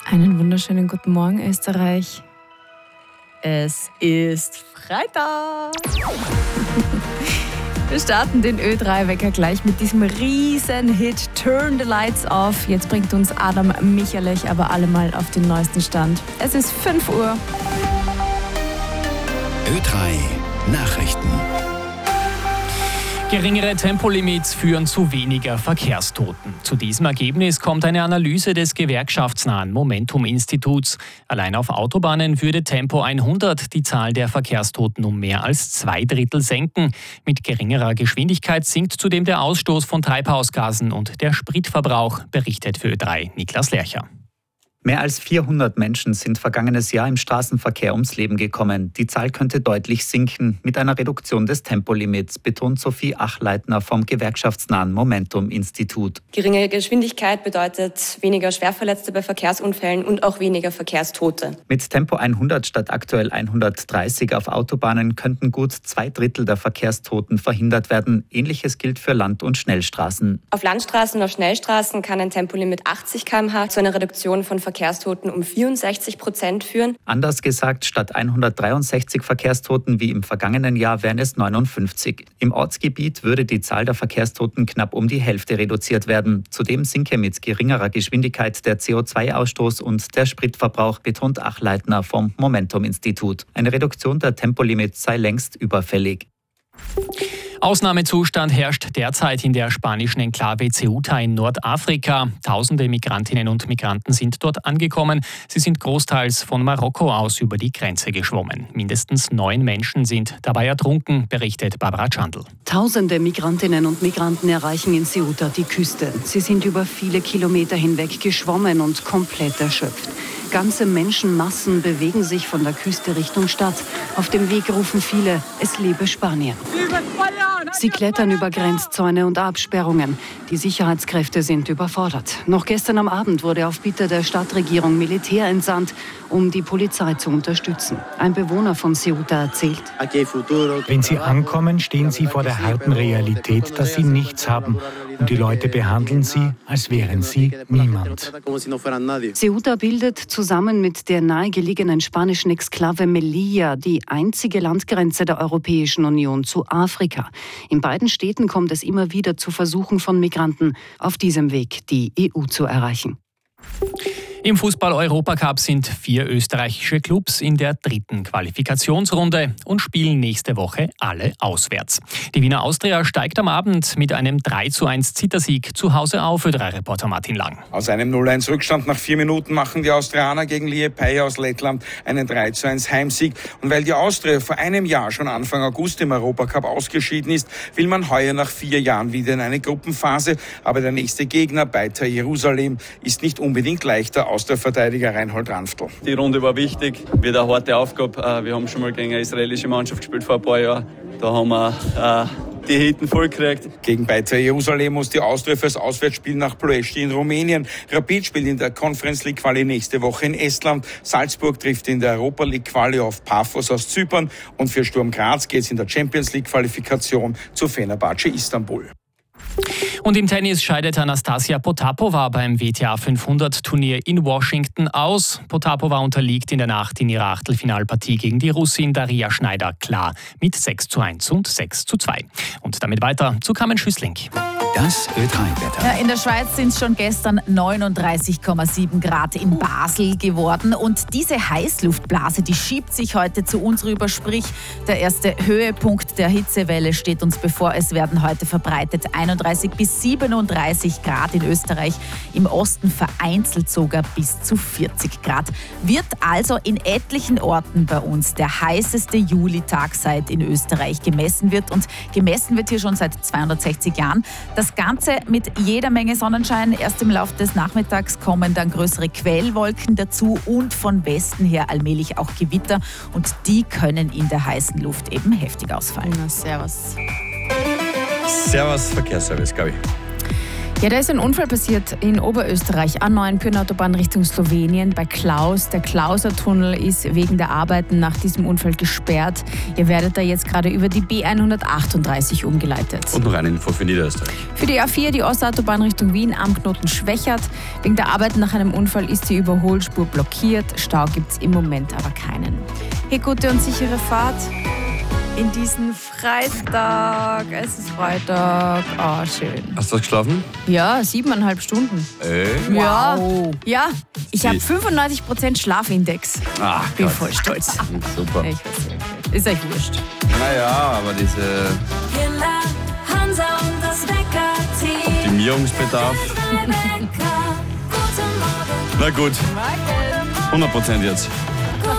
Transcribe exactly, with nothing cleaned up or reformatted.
Einen wunderschönen guten Morgen, Österreich. Es ist Freitag. Wir starten den Ö drei Wecker gleich mit diesem riesen Hit Turn the Lights Off. Jetzt bringt uns Adam Michalech aber alle mal auf den neuesten Stand. Es ist fünf Uhr. Ö drei Nachrichten. Geringere Tempolimits führen zu weniger Verkehrstoten. Zu diesem Ergebnis kommt eine Analyse des gewerkschaftsnahen Momentum-Instituts. Allein auf Autobahnen würde Tempo hundert die Zahl der Verkehrstoten um mehr als zwei Drittel senken. Mit geringerer Geschwindigkeit sinkt zudem der Ausstoß von Treibhausgasen und der Spritverbrauch, berichtet für Ö drei Niklas Lercher. Mehr als vierhundert Menschen sind vergangenes Jahr im Straßenverkehr ums Leben gekommen. Die Zahl könnte deutlich sinken mit einer Reduktion des Tempolimits, betont Sophie Achleitner vom gewerkschaftsnahen Momentum-Institut. Geringere Geschwindigkeit bedeutet weniger Schwerverletzte bei Verkehrsunfällen und auch weniger Verkehrstote. Mit Tempo hundert statt aktuell hundertdreißig auf Autobahnen könnten gut zwei Drittel der Verkehrstoten verhindert werden. Ähnliches gilt für Land- und Schnellstraßen. Auf Landstraßen und auf Schnellstraßen kann ein Tempolimit achtzig Kilometer pro Stunde zu einer Reduktion von Verkehrstoten um vierundsechzig Prozent führen. Anders gesagt, statt hundertdreiundsechzig Verkehrstoten wie im vergangenen Jahr wären es neunundfünfzig. Im Ortsgebiet würde die Zahl der Verkehrstoten knapp um die Hälfte reduziert werden. Zudem sinke mit geringerer Geschwindigkeit der C O zwei Ausstoß und der Spritverbrauch, betont Achleitner vom Momentum-Institut. Eine Reduktion der Tempolimits sei längst überfällig. Ausnahmezustand herrscht derzeit in der spanischen Enklave Ceuta in Nordafrika. Tausende Migrantinnen und Migranten sind dort angekommen. Sie sind großteils von Marokko aus über die Grenze geschwommen. Mindestens neun Menschen sind dabei ertrunken, berichtet Barbara Chandl. Tausende Migrantinnen und Migranten erreichen in Ceuta die Küste. Sie sind über viele Kilometer hinweg geschwommen und komplett erschöpft. Ganze Menschenmassen bewegen sich von der Küste Richtung Stadt. Auf dem Weg rufen viele, es lebe Spanien. Sie klettern über Grenzzäune und Absperrungen. Die Sicherheitskräfte sind überfordert. Noch gestern am Abend wurde auf Bitte der Stadtregierung Militär entsandt, um die Polizei zu unterstützen. Ein Bewohner von Ceuta erzählt: Wenn sie ankommen, stehen sie vor der harten Realität, dass sie nichts haben. Und die Leute behandeln sie, als wären sie niemand. Ceuta bildet zusammen mit der nahegelegenen spanischen Exklave Melilla die einzige Landgrenze der Europäischen Union zu Afrika. In beiden Städten kommt es immer wieder zu Versuchen von Migranten, auf diesem Weg die E U zu erreichen. Im Fußball-Europacup sind vier österreichische Clubs in der dritten Qualifikationsrunde und spielen nächste Woche alle auswärts. Die Wiener Austria steigt am Abend mit einem drei zu eins Zittersieg zu Hause auf, Ö drei Reporter Martin Lang. Aus einem null eins Rückstand nach vier Minuten machen die Austrianer gegen Liepāja aus Lettland einen drei zu eins Heimsieg. Und weil die Austria vor einem Jahr schon Anfang August im Europacup ausgeschieden ist, will man heuer nach vier Jahren wieder in eine Gruppenphase. Aber der nächste Gegner, Beitar Jerusalem, ist nicht unbedingt leichter aus der Verteidiger Reinhold Ranftl. Die Runde war wichtig, wieder eine harte Aufgabe. Wir haben schon mal gegen eine israelische Mannschaft gespielt vor ein paar Jahren. Da haben wir äh, die Hitten voll gekriegt. Gegen Beitar Jerusalem muss die Austria fürs Auswärtsspiel nach Ploiești in Rumänien. Rapid spielt in der Conference League Quali nächste Woche in Estland. Salzburg trifft in der Europa League Quali auf Paphos aus Zypern. Und für Sturm Graz geht es in der Champions League Qualifikation zu Fenerbahce Istanbul. Und im Tennis scheidet Anastasia Potapova beim W T A fünfhundert Turnier in Washington aus. Potapova unterliegt in der Nacht in ihrer Achtelfinalpartie gegen die Russin Daria Schneider klar mit sechs zu eins und sechs zu zwei. Und damit weiter zu Carmen Schüssling. Das Ö drei Wetter. Ja, in der Schweiz sind es schon gestern neununddreißig Komma sieben Grad in Basel geworden. Und diese Heißluftblase, die schiebt sich heute zu uns rüber. Sprich, der erste Höhepunkt der Hitzewelle steht uns bevor. Es werden heute verbreitet einunddreißig bis siebenunddreißig Grad in Österreich. Im Osten vereinzelt sogar bis zu vierzig Grad. Wird also in etlichen Orten bei uns der heißeste Julitag seit in Österreich gemessen wird. Und gemessen wird hier schon seit zweihundertsechzig Jahren. Das Ganze mit jeder Menge Sonnenschein. Erst im Laufe des Nachmittags kommen dann größere Quellwolken dazu und von Westen her allmählich auch Gewitter. Und die können in der heißen Luft eben heftig ausfallen. Na, servus. Servus, Verkehrsservice, glaube ich. Ja, da ist ein Unfall passiert in Oberösterreich, A neun Pyreneenautobahn Richtung Slowenien bei Klaus. Der Klauser-Tunnel ist wegen der Arbeiten nach diesem Unfall gesperrt. Ihr werdet da jetzt gerade über die B hundertachtunddreißig umgeleitet. Und noch eine Info für Niederösterreich. Für die A vier, die Ostautobahn Richtung Wien am Knoten Schwächert. Wegen der Arbeiten nach einem Unfall ist die Überholspur blockiert. Stau gibt es im Moment aber keinen. Hey, gute und sichere Fahrt in diesen Freitag. Es ist Freitag. Oh, schön. Hast du was geschlafen? Ja, siebeneinhalb Stunden. Ey. Ja, ja. Ich Sie- habe fünfundneunzig Prozent Schlafindex. Ah, Bin Gott. voll stolz. Super. Ich weiß nicht. Ist euch wurscht. Naja, aber diese Hansa und das Wecker-Team. Optimierungsbedarf. Na gut. hundert Prozent jetzt.